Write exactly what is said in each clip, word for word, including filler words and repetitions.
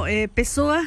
Eh, Pessoa.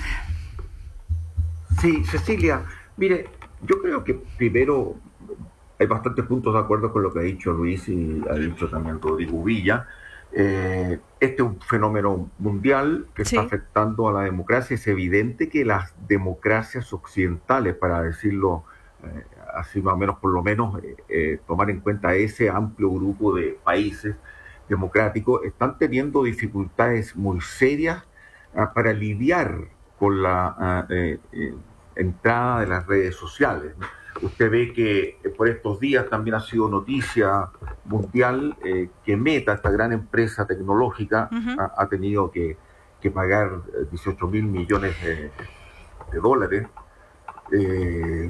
Sí, Cecilia, mire, yo creo que primero hay bastantes puntos de acuerdo con lo que ha dicho Luis y ha dicho también Rodrigo Villa. Eh, este es un fenómeno mundial que está Sí. afectando a la democracia. Es evidente que las democracias occidentales, para decirlo eh, así más o menos, por lo menos eh, eh, tomar en cuenta ese amplio grupo de países democráticos, están teniendo dificultades muy serias ah, para lidiar con la ah, eh, eh, entrada de las redes sociales, ¿no? Usted ve que eh, por estos días también ha sido noticia mundial eh, que Meta, esta gran empresa tecnológica, Uh-huh. ha, ha tenido que, que pagar eh, dieciocho mil millones de, de dólares eh,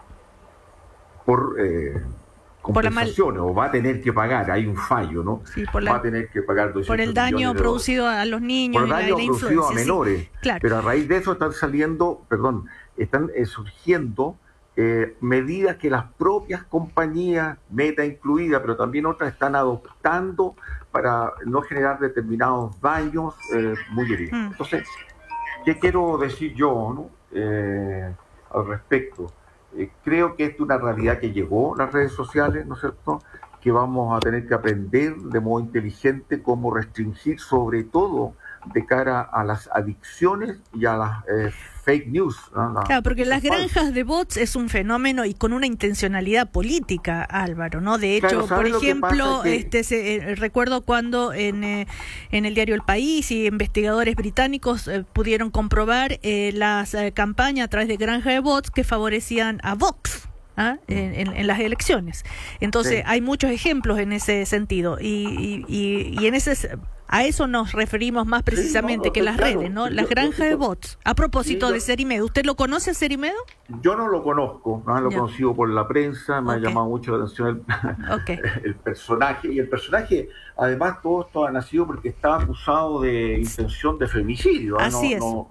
por eh, compensaciones, mal... o va a tener que pagar, hay un fallo, ¿no? Sí, por la... va a tener que pagar dieciocho por el daño producido a los niños, por el daño y la, producido la a menores, sí, claro. Pero a raíz de eso están saliendo, perdón, están eh, surgiendo Eh, medidas que las propias compañías, Meta incluida, pero también otras, están adoptando para no generar determinados daños eh, muy evidentes. Mm. Entonces, ¿qué quiero decir yo, no? eh, al respecto? Eh, creo que esto es una realidad que llegó, las redes sociales, ¿no es cierto?, que vamos a tener que aprender de modo inteligente cómo restringir, sobre todo de cara a las adicciones y a las eh, fake news, ¿no? La, claro, porque las granjas de bots es un fenómeno y con una intencionalidad política, Álvaro, ¿no? De hecho, claro, por ejemplo, que... este se, eh, recuerdo cuando en, eh, en el diario El País y investigadores británicos eh, pudieron comprobar eh, las eh, campañas a través de granja de bots que favorecían a Vox. ¿Ah? En, en, en las elecciones. Entonces, sí. Hay muchos ejemplos en ese sentido y, y, y, y en ese a eso nos referimos más precisamente sí, no, que las claro, redes, ¿no? Las granjas de bots. A propósito sí, yo, de Cerimedo, ¿usted lo conoce a Cerimedo? Yo no lo conozco, no lo he conocido por la prensa, me okay. ha llamado mucho la atención el, okay. el personaje, y el personaje, además, todo esto ha nacido porque estaba acusado de intención de femicidio. Así no, es. No...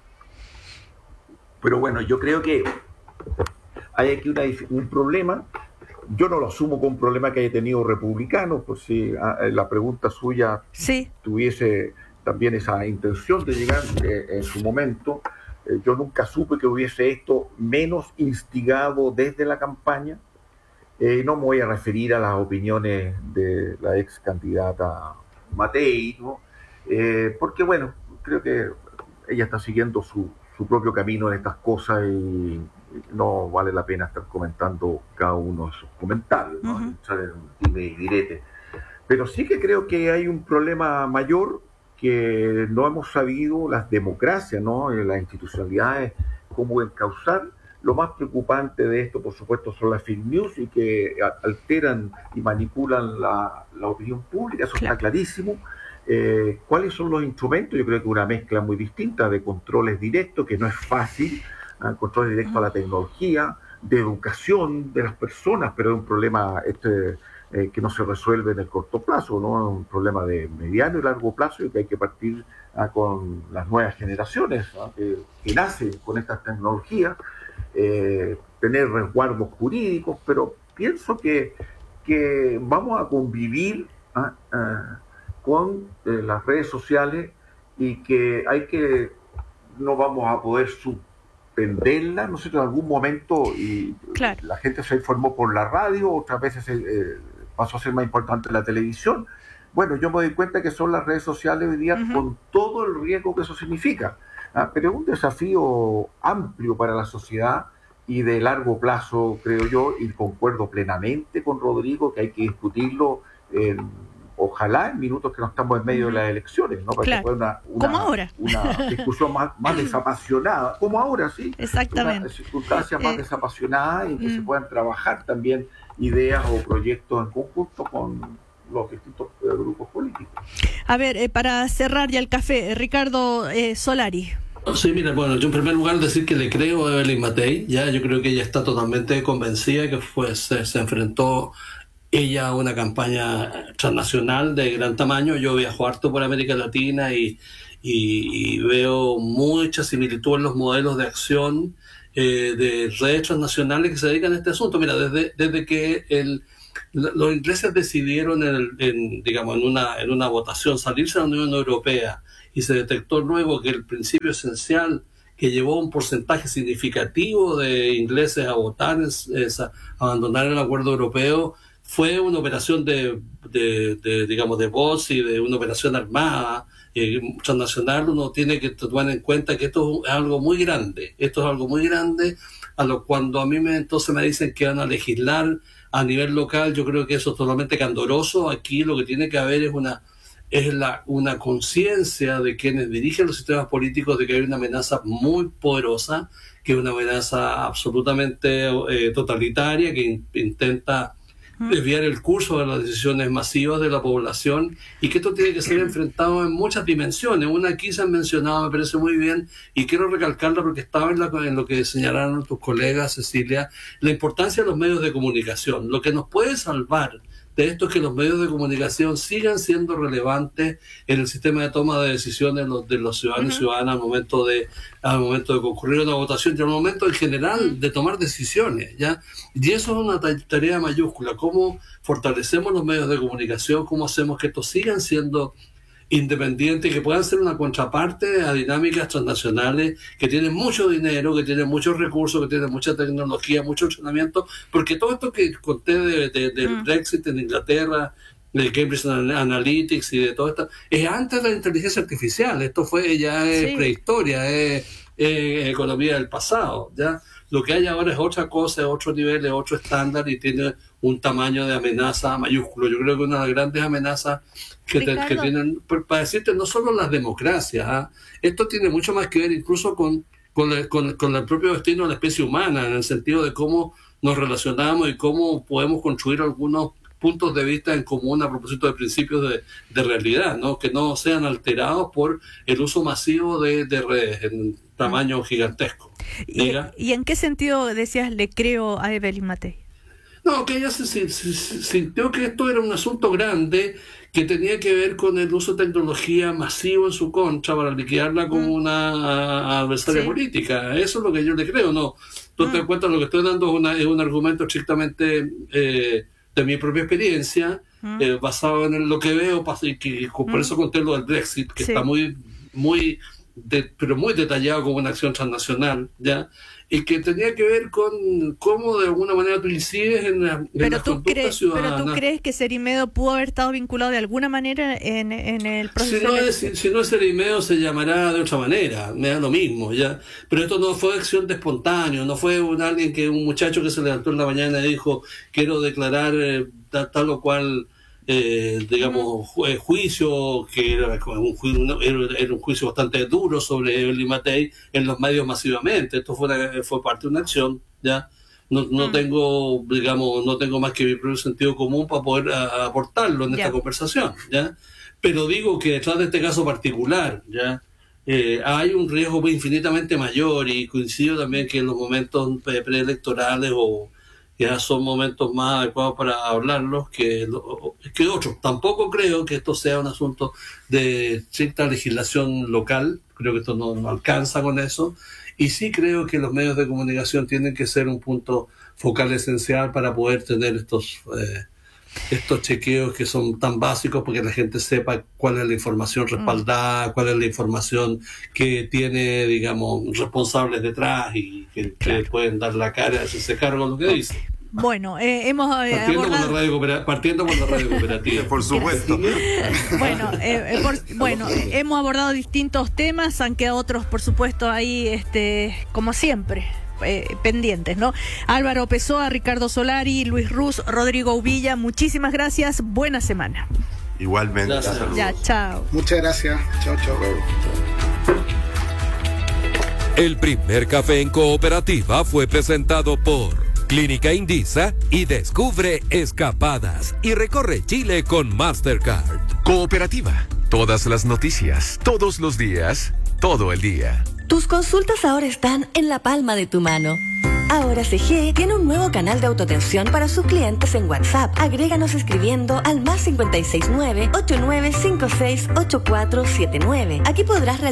Pero bueno, yo creo que hay aquí una, un problema. Yo no lo asumo como un problema que haya tenido republicanos, por si ah, la pregunta suya sí. tuviese también esa intención de llegar eh, en su momento. Eh, yo nunca supe que hubiese esto menos instigado desde la campaña. Eh, no me voy a referir a las opiniones de la ex candidata Matei, ¿no? eh, porque bueno, creo que ella está siguiendo su, su propio camino en estas cosas y no vale la pena estar comentando cada uno de sus comentarios, ¿no? Uh-huh. Entrar en un dime y direte. Pero sí que creo que hay un problema mayor que no hemos sabido las democracias, ¿no? Las institucionalidades, cómo encauzar. Lo más preocupante de esto, por supuesto, son las fake news y que alteran y manipulan la, la opinión pública, eso claro. Está clarísimo. Eh, ¿Cuáles son los instrumentos? Yo creo que una mezcla muy distinta de controles directos, que no es fácil, ¿eh? Controles directos a la tecnología, de educación de las personas, pero es un problema este, eh, que no se resuelve en el corto plazo, ¿no? Es un problema de mediano y largo plazo y que hay que partir ¿eh? con las nuevas generaciones ¿no? que, que nacen con estas tecnologías. Eh, tener resguardos jurídicos, pero pienso que, que vamos a convivir ¿eh? Eh, con eh, las redes sociales y que hay que, no vamos a poder suspenderla, no sé, en algún momento y claro. La gente se informó por la radio, otras veces eh, pasó a ser más importante la televisión. Bueno, yo me doy cuenta que son las redes sociales hoy día uh-huh. con todo el riesgo que eso significa. Ah, pero es un desafío amplio para la sociedad y de largo plazo, creo yo, y concuerdo plenamente con Rodrigo que hay que discutirlo, eh, ojalá en minutos que no estamos en medio uh-huh. de las elecciones, ¿no? Para claro. que pueda una, una, como ahora. Una discusión más, más desapasionada, como ahora, sí. Exactamente. Una circunstancia más eh, desapasionada y que mm. se puedan trabajar también ideas o proyectos en conjunto con los distintos eh, grupos políticos. A ver, eh, para cerrar ya el café, Ricardo eh, Solari. Sí, mira, bueno, yo en primer lugar decir que le creo a Evelyn Matei, ya yo creo que ella está totalmente convencida que fue, se, se enfrentó ella a una campaña transnacional de gran tamaño. Yo viajo harto por América Latina y, y, y veo mucha similitud en los modelos de acción eh, de redes transnacionales que se dedican a este asunto. Mira, desde, desde que el los ingleses decidieron en, el, en digamos en una en una votación salirse de la Unión Europea y se detectó luego que el principio esencial que llevó a un porcentaje significativo de ingleses a votar, es, es a abandonar el acuerdo europeo, fue una operación de, de, de digamos, de voz y de una operación armada eh, transnacional. Uno tiene que tomar en cuenta que esto es algo muy grande, esto es algo muy grande, a lo cuando a mí me, entonces me dicen que van a legislar a nivel local, yo creo que eso es totalmente candoroso. Aquí lo que tiene que haber es una es la una conciencia de quienes dirigen los sistemas políticos de que hay una amenaza muy poderosa, que es una amenaza absolutamente eh, totalitaria, que in, intenta desviar el curso de las decisiones masivas de la población, y que esto tiene que ser enfrentado en muchas dimensiones. Una aquí se han mencionado, me parece muy bien, y quiero recalcarla porque estaba en, la, en lo que señalaron tus colegas, Cecilia, la importancia de los medios de comunicación. Lo que nos puede salvar de esto es que los medios de comunicación sigan siendo relevantes en el sistema de toma de decisiones de los, de los ciudadanos uh-huh. y ciudadanas al momento de al momento de concurrir a una votación y al momento en general uh-huh. de tomar decisiones, ¿ya? Y eso es una tarea mayúscula. ¿Cómo fortalecemos los medios de comunicación? ¿Cómo hacemos que estos sigan siendo independientes, que puedan ser una contraparte a dinámicas transnacionales que tienen mucho dinero, que tienen muchos recursos, que tienen mucha tecnología, mucho entrenamiento? Porque todo esto que conté de, de, del mm. Brexit en Inglaterra, de Cambridge Analytics y de todo esto, es antes de la inteligencia artificial. Esto fue ya es sí. prehistoria, es, es economía del pasado, ¿ya? Lo que hay ahora es otra cosa, es otro nivel, es otro estándar y tiene un tamaño de amenaza mayúsculo. Yo creo que una de las grandes amenazas que, te, que tienen, para decirte, no solo las democracias, ¿eh? Esto tiene mucho más que ver incluso con, con, el, con, con el propio destino de la especie humana, en el sentido de cómo nos relacionamos y cómo podemos construir algunos puntos de vista en común a propósito de principios de, de realidad, ¿no? Que no sean alterados por el uso masivo de, de redes en tamaño gigantesco. ¿Y, ¿Y en qué sentido decías le creo a Evelyn Matei? No, que ella se, se, se, se sintió que esto era un asunto grande que tenía que ver con el uso de tecnología masivo en su contra para liquidarla como mm. una adversaria sí. política. Eso es lo que yo le creo, ¿no? Tú mm. te das cuenta, lo que estoy dando es, una, es un argumento estrictamente eh, de mi propia experiencia, mm. eh, basado en lo que veo, y que, por mm. eso conté lo del Brexit, que sí. está muy, muy de, pero muy detallado como una acción transnacional, ¿ya? Y que tenía que ver con cómo de alguna manera tú incides en, la, en pero las tú conductas crees, ciudadanas. Pero tú crees que Cerimedo pudo haber estado vinculado de alguna manera en, en el proceso. Si no, es, si, si no es Cerimedo, se llamará de otra manera, me da lo mismo, ¿ya? Pero esto no fue acción de espontáneo, no fue un alguien que un muchacho que se levantó en la mañana y dijo quiero declarar eh, tal, tal o cual Eh, digamos, ju- juicio, que era un, ju- era, era un juicio bastante duro sobre Evelyn Matei en los medios masivamente. Esto fue, una, fue parte de una acción, ¿ya? No, no mm. tengo, digamos, no tengo más que mi propio sentido común para poder a, aportarlo en yeah. esta conversación, ¿ya? Pero digo que detrás de este caso particular, ¿ya? Eh, hay un riesgo infinitamente mayor, y coincido también que en los momentos pre- preelectorales o ya son momentos más adecuados para hablarlos que, que otros. Tampoco creo que esto sea un asunto de estricta legislación local, creo que esto no, no alcanza con eso, y sí creo que los medios de comunicación tienen que ser un punto focal esencial para poder tener estos eh, estos chequeos que son tan básicos, porque la gente sepa cuál es la información respaldada, cuál es la información que tiene, digamos, responsables detrás y que, claro. que pueden dar la cara, hacerse cargo de lo que dice. Bueno, eh, hemos eh, partiendo, abordado... por la radio cooperativa, partiendo por la radio cooperativa. Por supuesto. Bueno, eh, eh, por, bueno eh, hemos abordado distintos temas, han quedado otros, por supuesto, ahí, este, como siempre. Eh, pendientes, ¿no? Álvaro Pessoa, Ricardo Solari, Luis Ruz, Rodrigo Uvilla, muchísimas gracias, buena semana. Igualmente. Gracias. Ya, chao. Muchas gracias. Chao, chao. El primer café en cooperativa fue presentado por Clínica Indisa y descubre escapadas y recorre Chile con Mastercard. Cooperativa. Todas las noticias, todos los días, todo el día. Tus consultas ahora están en la palma de tu mano. Ahora C G tiene un nuevo canal de autoatención para sus clientes en WhatsApp. Agréganos escribiendo al más cinco seis nueve, ocho nueve cinco seis, ocho cuatro siete nueve. Aquí podrás realizar